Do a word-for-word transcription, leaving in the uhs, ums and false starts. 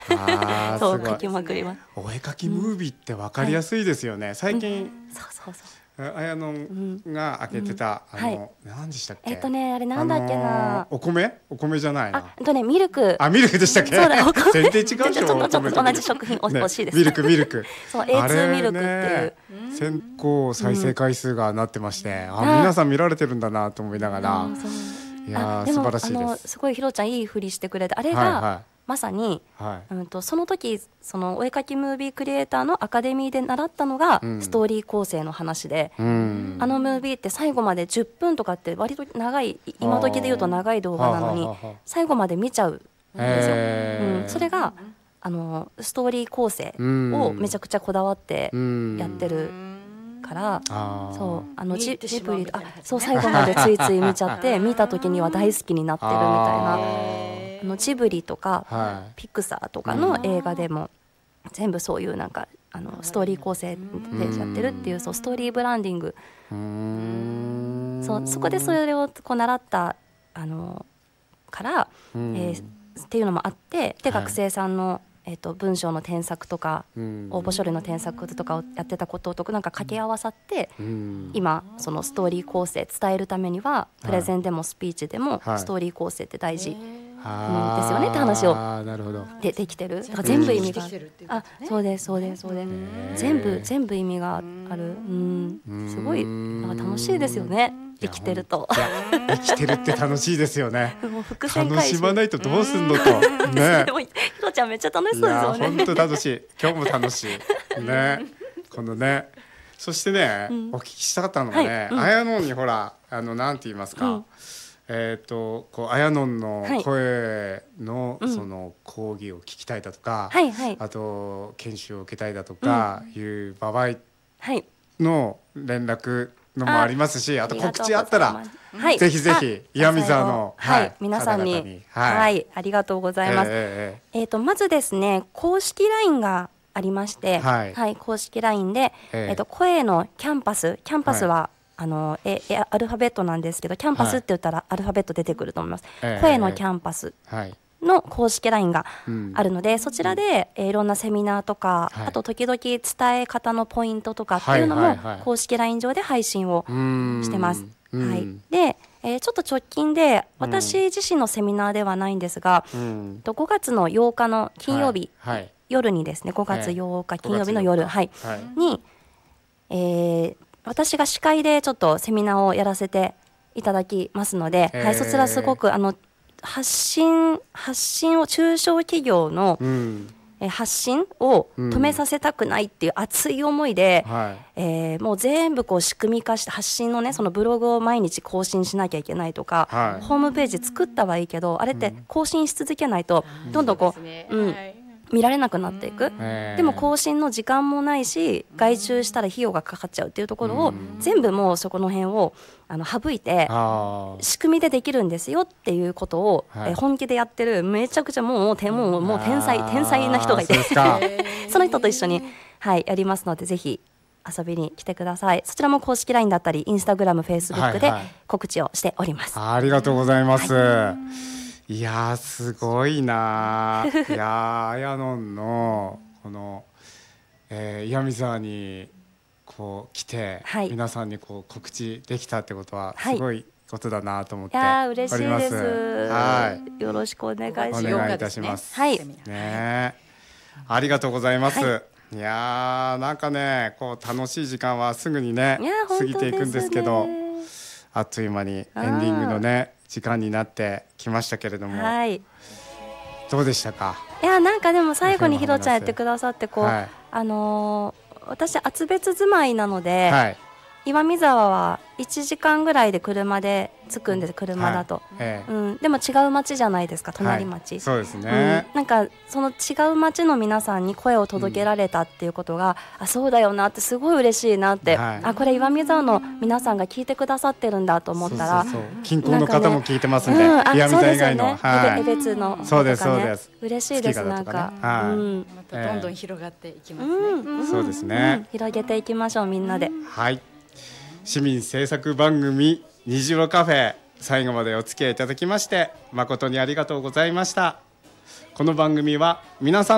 あそう書きまくります。 お絵描きムービーって分かりやすいですよね、はい、最近、うん、 そうそうそう綾野が開けてた、うん、あの、はい、何でしたっけ、 えっとねあれなんだっけな、 あのー、お米お米じゃないな、 あえっとねミルク、 あミルクでしたっけ、 そうだ全然違うでしょ、 ちょっとちょっと同じ食品惜しいです、 ね、ミルクミルクそう エーツー ミルクっていう先行再生回数がなってまして、うん、あ皆さん見られてるんだなと思いながら、うん、いや素晴らしいです。あのすごいひろちゃんいいふりしてくれて、あれが、はいはい、まさに、はいうん、とその時そのお絵描きムービークリエイターのアカデミーで習ったのが、うん、ストーリー構成の話で、うん、あのムービーって最後までじゅっぷんとかって割と長い、今時で言うと長い動画なのに最後まで見ちゃうんですよ、うん、それがあのストーリー構成をめちゃくちゃこだわってやってるから、あそうあのジブリあそう最後までついつい見ちゃって見た時には大好きになってるみたいな、あのジブリとか、はい、ピクサーとかの映画でも全部そういうなんかあのストーリー構成でやってるっていう、そうストーリーブランディング、うーんそうそこでそれをこう習ったあのから、えー、っていうのもあって、で、はい、学生さんのえー、と文章の添削とか、うん、応募書類の添削とかをやってたこととなんか掛け合わさって、うん、今そのストーリー構成伝えるためにはプレゼンでもスピーチでもストーリー構成って大事、はいうん、ですよねって話をでできてる、だから全部意味がある、あそうですそうですそうです全部全部意味がある、うんすごいなんか楽しいですよね、生きてると生きてるって楽しいですよねもう伏線回収楽しまないとどうすんのとねひろちゃんめっちゃ楽しそうですよね。 本当楽しい、今日も楽しいねこのね、そしてね、うん、お聞きしたかったのがね、はいうん、綾野にほらあのなんて言いますか、うん、えっ、ー、とこう綾野の声の、はい、その講義を聞きたいだとか、うん、あと研修を受けたいだとかいう場合の連絡のもありますし、あと告知あったら、はい、ぜひぜひ岩見沢の、 はいはい、皆さんに、にはいはい、ありがとうございます。えーえー、とまずですね公式 ライン がありまして、はいはい、公式 ライン で、えーえー、と声のキャンパスキャンパスは、はい、あのええアルファベットなんですけどキャンパスって言ったらアルファベット出てくると思います、はい、声のキャンパス、はいの公式 ライン があるので、うん、そちらで、えー、いろんなセミナーとか、はい、あと時々伝え方のポイントとかっていうのも公式 ライン 上で配信をしてます、はい、で、えー、ちょっと直近で私自身のセミナーではないんですが、うん、ごがつのようかの金曜日、はいはい、夜にですねごがつようか金曜日の夜、はいはい、に、えー、私が司会でちょっとセミナーをやらせていただきますので、はい、そちらすごくあの発信発信を中小企業の、うん、え発信を止めさせたくないっていう熱い思いで、うんはいえー、もう全部こう仕組み化して発信のねそのブログを毎日更新しなきゃいけないとか、はい、ホームページ作ったはいいけどあれって更新し続けないとどんどんこう、うんうん見られなくなっていく、でも更新の時間もないし外注したら費用がかかっちゃうっていうところを全部もうそこの辺をあの省いて仕組みでできるんですよっていうことを、はい、え本気でやってるめちゃくちゃもうもう天もうもう天才天才な人がいてその人と一緒に、はい、やりますのでぜひ遊びに来てください。そちらも公式 ライン だったりインスタグラム、フェイスブックで告知をしております、 はいはい、ありがとうございます、はいいやーすごいなーいやー綾野のこの、えー、岩見沢にこう来て、はい、皆さんにこう告知できたってことはすごいことだなと思っております、はい、いや嬉しいです、 はい、よろしくお願いします。 お願いいたします、 はい、 ね、ありがとうございます、はい、いやーなんかねこう楽しい時間はすぐにね過ぎていくんですけどあっという間にエンディングのね時間になってきましたけれども、はい、どうでしたか。 いやなんかでも最後にひろちゃんやってくださってこう、はい、あのー、私厚別住まいなので、はい、岩見沢はいちじかんぐらいで車で着くんです車だと、はいええうん、でも違う町じゃないですか隣町、はい、 そうですね、 うん、なんかその違う町の皆さんに声を届けられたっていうことが、うん、あそうだよなってすごい嬉しいなって、はい、あこれ岩見沢の皆さんが聞いてくださってるんだと思ったらそうそうそう近郊の方も聞いてますんで、うん、岩見沢以外の、ねはい、江別の、ね、 そうですそうです嬉しいです、ね、なんか、はいうん、またどんどん広がっていきますね、 うんうん、 そうですね、 うん、広げていきましょうみんなで、 はい市民制作番組虹色カフェ最後までお付き合いいただきまして誠にありがとうございました。この番組は皆さん